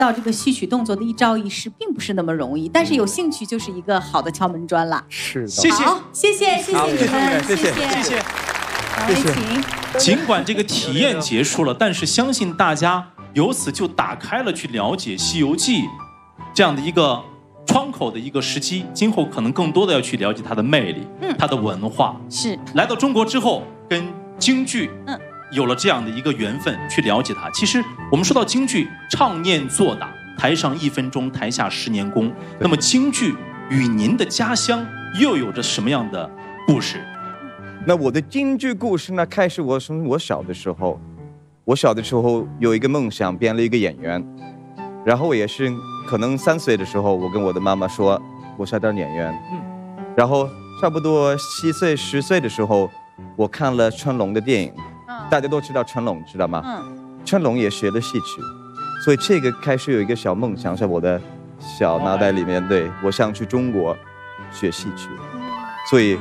到这个戏曲动作的一招一式，并不是那么容易，但是有兴趣就是一个好的敲门砖了。 是的， 谢谢， 好，谢谢你们， 谢谢。 好，有请。 尽管这个体验结束了，但是相信大家由此就打开了去了解《西游记》这样的一个窗口的一个时机。今后可能更多的要去了解它的魅力，它的文化。 是来到中国之后，跟京剧，有了这样的一个缘分去了解它。其实我们说到京剧，唱念做打，台上1分钟，台下10年功。那么京剧与您的家乡又有着什么样的故事？ 那我的京剧故事呢，开始从我小的时候，有一个梦想，变了一个演员。然后我也是可能3岁的时候，我跟我的妈妈说，我想当演员。然后差不多7岁、10岁的时候，我看了成龙的电影。大家都知道成龙，知道吗？成龙也学了戏曲，所以这个开始有一个小梦想在我的小脑袋里面。对，我想去中国学戏曲，所以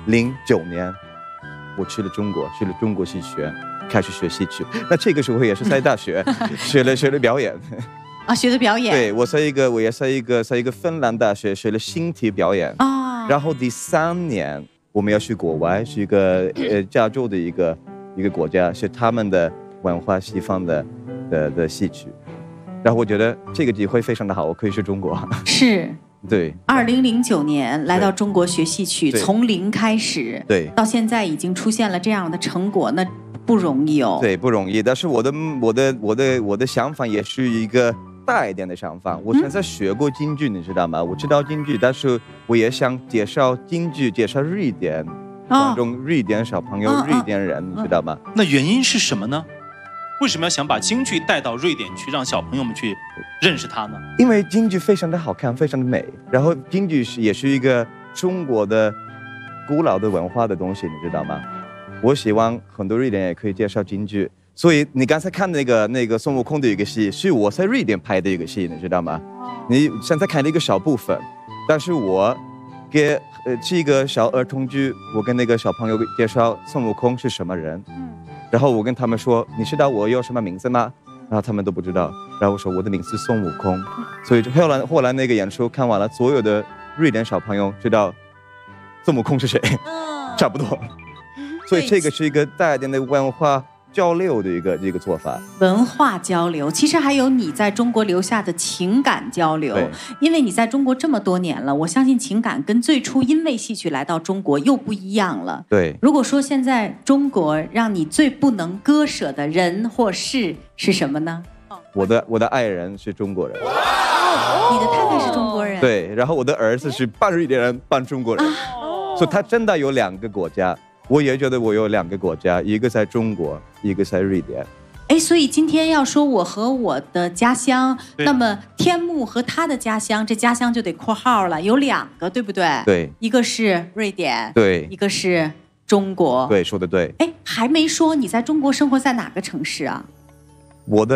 09年。我去了中国戏学，开始学戏曲。那这个时候也是在大学学了表演啊，学的表演。 对，我也在一个芬兰大学学了新体表演啊。然后第3年我们要去国外，是一个加州的一个国家，是他们的文化西方的戏曲。然后我觉得这个机会非常的好，我可以去中国。 是。 对 ，2009年来到中国学戏曲，从零开始， 对， 到现在已经出现了这样的成果，那不容易哦。 对，不容易。但是我的想法也是一个大一点的想法。我现在学过京剧，你知道吗？我知道京剧，但是我也想介绍京剧，介绍瑞典观众、瑞典小朋友、瑞典人，你知道吗？ 那原因是什么呢？为什么要想把京剧带到瑞典去，让小朋友们去认识它呢？ 因为京剧非常的好看，非常的美。然后京剧也是一个中国的古老的文化的东西，你知道吗？我希望很多瑞典人也可以介绍京剧。所以你刚才看那个孙悟空的一个戏，是我在瑞典拍的一个戏，你知道吗？你现在看了一个小部分，但是我给这个小儿童剧，我跟那个小朋友介绍孙悟空是什么人。然后我跟他们说，你知道我有什么名字吗？然后他们都不知道。然后我说我的名字是孙悟空。所以后来那个演出看完了，所有的瑞典小朋友知道孙悟空是谁，差不多。所以这个是一个大一点的文化交流的一个做法。 文化交流，其实还有你在中国留下的情感交流。因为你在中国这么多年了，我相信情感跟最初因为戏曲来到中国又不一样了。 对。 如果说现在中国让你最不能割舍的人或事是什么呢？ 我的爱人是中国人。 你的太太是中国人。 对，然后我的儿子是半瑞典人半中国人。所以他真的有2个国家。我也觉得我有2个国家，一个在中国，一个在瑞典。 所以今天要说我和我的家乡，那么天幕和他的家乡，这家乡就得括号了，有2个，对不对？ 对， 一个是瑞典， 对， 一个是中国。 对，说得对。 还没说你在中国生活在哪个城市啊？ 我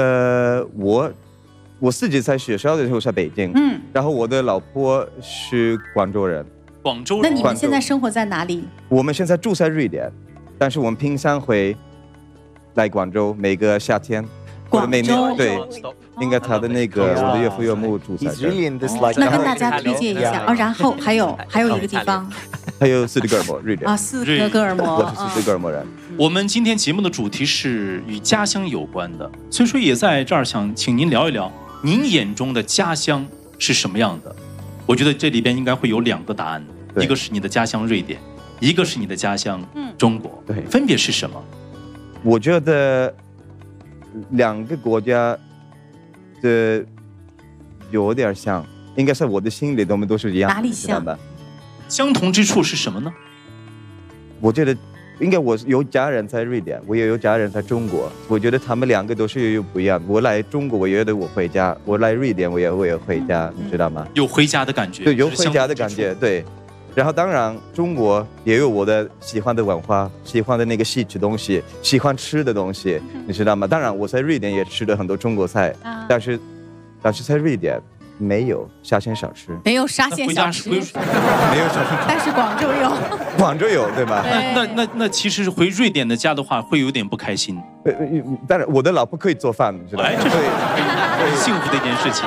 自己在学校的时候在北京，然后我的老婆是广州人。 广州人。 那你们现在生活在哪里？ 我们现在住在瑞典，但是我们平常会来广州，每个夏天或者每年。对，应该他的那个我的岳父岳母住在这儿。 那跟大家推荐一下然后还有一个地方， 还有斯德哥尔摩，瑞典斯德哥尔摩。 我是斯德哥尔摩人。 我们今天节目的主题是与家乡有关的，所以说也在这儿想请您聊一聊，您眼中的家乡是什么样的？我觉得这里边应该会有2个答案，一个是你的家乡瑞典，一个是你的家乡中国。对，分别是什么？ 我觉得2个国家的有点像，应该在我的心里我们都是一样的。 哪里像？ 相同之处是什么呢？ 我觉得应该我有家人在瑞典，我也有家人在中国。我觉得他们2个都是有不一样。我来中国，我觉得我回家；我来瑞典，我也回家，你知道吗？ 有回家的感觉。 对，有回家的感觉。对。然后当然，中国也有我的喜欢的文化，喜欢的那个戏曲东西，喜欢吃的东西，你知道吗？当然，我在瑞典也吃了很多中国菜，但是在瑞典没有沙县小吃， 没有沙县小吃， 没有沙县， 但是广州有， 广州有，对吧？ 那其实是回瑞典的家的话，会有点不开心。 当然，我的老婆可以做饭，你知道吗？ 这是很幸福的一件事情。